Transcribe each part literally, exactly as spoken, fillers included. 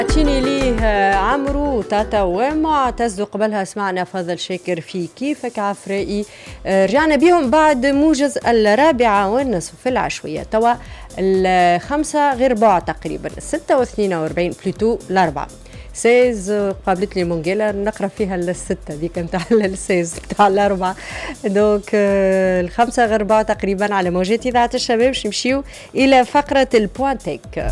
تيني ليه عمرو وتاتا ومعتز، وقبلها سمعنا فضل شاكر في كيفك عفرائي. رجعنا بيهم بعد موجز الرابعة والنصف في العشوية، توا الخمسة غير بعض تقريبا، الستة واثنين واربعين بلوتو الأربعة سيز. قابلت لي مونجيلا نقرأ فيها الستة دي كانت على السيز بتاع الأربعة. دوك الخمسة غير بعض تقريبا على موجات إذاعة الشباب. باش نمشيو إلى فقرة البوانتيك.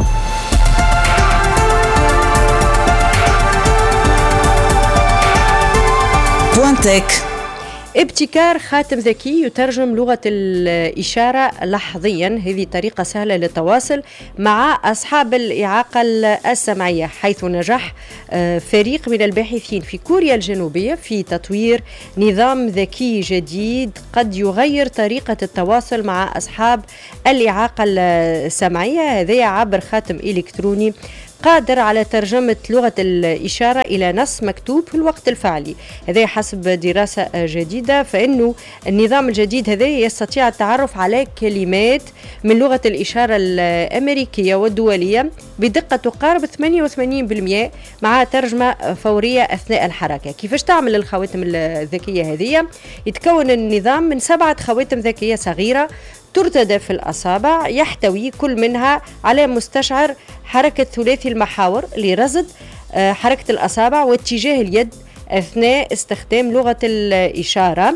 بوانتيك، ابتكار خاتم ذكي يترجم لغة الإشارة لحظيا. هذه طريقة سهلة للتواصل مع أصحاب الإعاقة السمعية، حيث نجح فريق من الباحثين في كوريا الجنوبية في تطوير نظام ذكي جديد قد يغير طريقة التواصل مع أصحاب الإعاقة السمعية. هذا عبر خاتم إلكتروني قادر على ترجمة لغة الإشارة إلى نص مكتوب في الوقت الفعلي. هذا حسب دراسة جديدة، فإنه النظام الجديد هذا يستطيع التعرف على كلمات من لغة الإشارة الأمريكية والدولية بدقة تقارب ثمانية وثمانين بالمئة مع ترجمة فورية أثناء الحركة. كيفاش تعمل الخواتم الذكية هذه؟ يتكون النظام من سبعة خواتم ذكية صغيرة ترتدى في الأصابع، يحتوي كل منها على مستشعر حركة ثلاثي المحاور لرصد حركة الأصابع واتجاه اليد أثناء استخدام لغة الإشارة.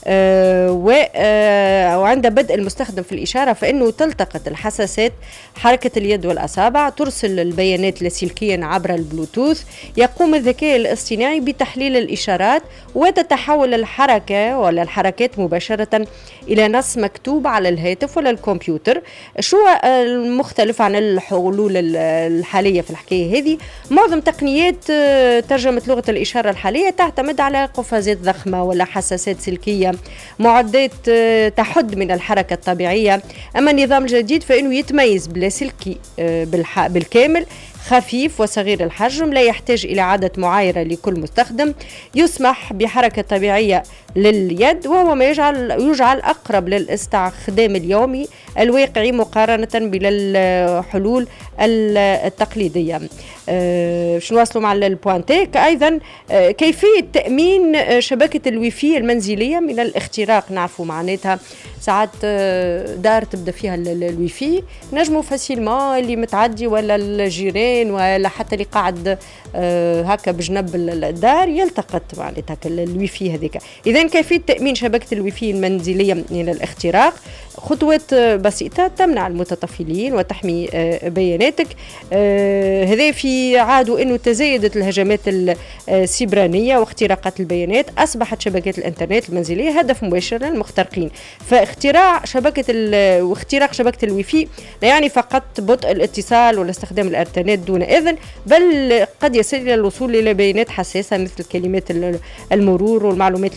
وعند بدء المستخدم في الإشارة فإنه تلتقط الحساسات حركة اليد والأصابع، ترسل البيانات لاسلكيا عبر البلوتوث. يقوم الذكاء الاصطناعي بتحليل الإشارات وتتحول الحركة ولا الحركات مباشرة إلى نص مكتوب على الهاتف ولا الكمبيوتر. شو المختلف عن الحلول الحالية في الحكاية هذه؟ معظم تقنيات ترجمة لغة الإشارة الحالية تعتمد على قفازات ضخمة ولا حساسات سلكية، معدات تحد من الحركة الطبيعية. أما النظام الجديد فإنه يتميز بلاسلكي بالكامل، خفيف وصغير الحجم، لا يحتاج إلى عدد معايرة لكل مستخدم، يسمح بحركة طبيعية لليد، وهو ما يجعل يجعل أقرب للاستخدام اليومي الواقعي مقارنة بالحلول التقليدية. أه شنو نواصلوا مع البوانتيك. أيضا أه كيفية تأمين شبكة الويفي المنزلية من الاختراق. نعرفوا معناتها ساعات دار تبدأ فيها الويفي نجموا فاسيلما اللي متعدي ولا الجيران ولا حتى اللي قاعد أه هكا بجنب الدار يلتقط معناتها الويفي هذيك. إذن كيفية تأمين شبكة الويفي المنزلية من الاختراق. خطوات بسيطة تمنع المتطفلين وتحمي بياناتك. هذا في عاد أنه تزايدت الهجمات السيبرانية واختراقات البيانات، أصبحت شبكات الإنترنت المنزلية هدف مباشر للمخترقين. فاختراع شبكة واختراق شبكة الويفي لا يعني فقط بطء الاتصال ولا استخدام الإنترنت دون إذن، بل قد يصل إلى الوصول إلى بيانات حساسة مثل كلمات المرور والمعلومات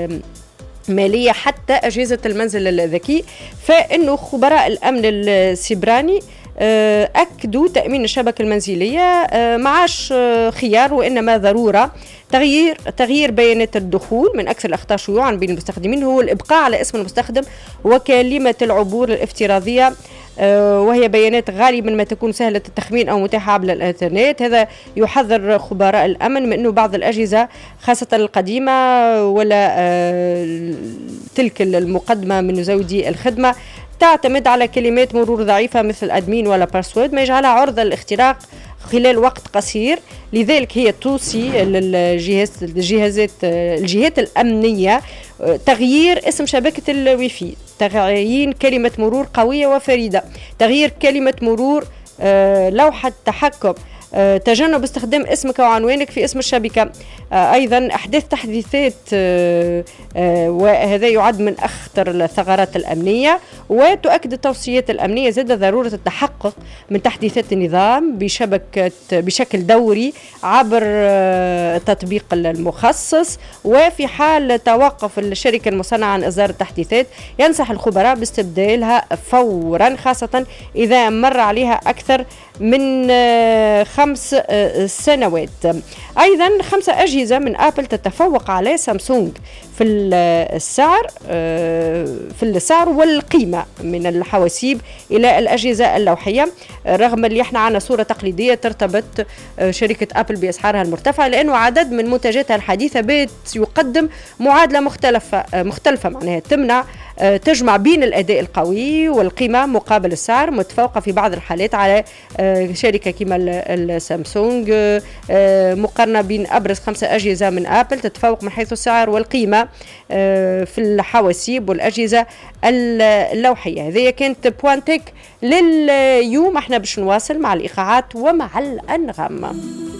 مالية حتى أجهزة المنزل الذكي. فإنه خبراء الأمن السيبراني أكدوا تأمين الشبكة المنزلية معاش خيار وإنما ضرورة. تغيير تغيير بيانات الدخول من أكثر الأخطاء شيوعا بين المستخدمين هو الإبقاء على اسم المستخدم وكلمة العبور الافتراضية، وهي بيانات غالبا ما تكون سهلة التخمين أو متاحة عبر الإنترنت. هذا يحذر خبراء الأمن من أنه بعض الأجهزة خاصة القديمة ولا تلك المقدمة من مزودي الخدمة تعتمد على كلمات مرور ضعيفة مثل أدمين ولا باسورد، ما يجعلها عرضة للاختراق خلال وقت قصير. لذلك هي توصي للجهاز الجهازات الجهات الأمنية تغيير اسم شبكة الويفي، تعيين كلمة مرور قوية وفريدة، تغيير كلمة مرور لوحة تحكم، تجنب استخدام اسمك وعنوانك في اسم الشبكة. أيضا أحداث تحديثات، وهذا يعد من أخطر الثغرات الأمنية. وتؤكد التوصيات الأمنية زاد ضرورة التحقق من تحديثات النظام بشبكة بشكل دوري عبر التطبيق المخصص. وفي حال توقف الشركة المصنعة عن إصدار التحديثات ينصح الخبراء باستبدالها فورا، خاصة إذا مر عليها أكثر من خمس سنوات. أيضا خمسة أجهزة من آبل تتفوق على سامسونج في السعر في السعر والقيمة من الحواسيب إلى الأجهزة اللوحية، رغم اللي احنا عنا صورة تقليدية ترتبط شركة أبل بأسعارها المرتفعة، لأنه عدد من منتجاتها الحديثة بات يقدم معادلة مختلفة مختلفة معناها تمنع تجمع بين الأداء القوي والقيمة مقابل السعر، متفوقة في بعض الحالات على شركة كما السامسونج، مقارنة بين أبرز خمسة أجهزة من أبل تتفوق من حيث السعر والقيمة في الحواسيب والأجهزة اللوحية. هذه كانت بوانتك لليوم، احنا باش نواصل مع الإيقاعات ومع الأنغام.